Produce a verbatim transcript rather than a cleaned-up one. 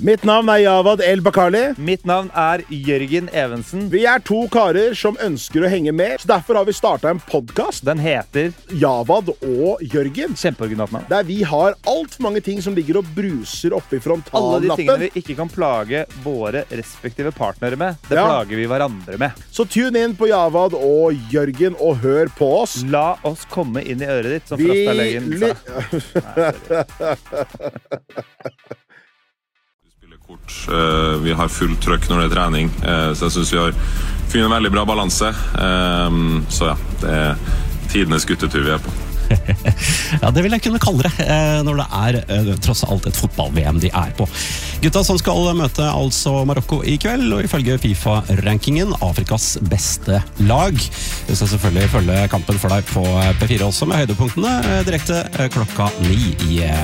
Mitt navn er Javad El Bakali. Mitt navn er Jørgen Evensen. Vi er to karer som ønsker å henge med, så derfor har vi startet en podcast. Den heter Javad og Jørgen. Kjempeoriginalt navn. Der vi har alt for mange ting som ligger og bruser oppe i frontallappen. Alle de tingene vi ikke kan plage våre respektive partnere med, det Ja. plager vi hverandre med. Så tune inn på Javad og Jørgen og hør på oss. La oss komme inn i øret ditt, som Vi Frastad-legen sa. Vi spiller kort, uh, vi har full trøkk når det er trening, uh, så jeg synes vi har funnet en veldig bra balanse. Um, så ja, det er tidenes guttetur vi er på. Ja, det vil jeg kunne kalle det, eh, når det er eh, tross alt et fotball-V M de er på. Gutta som skal møte altså Marokko i kveld, og ifølge FIFA-rankingen Afrikas beste lag. Vi skal selvfølgelig følge kampen for deg på P fire også, med høydepunktene eh, direkte eh, klokka ni i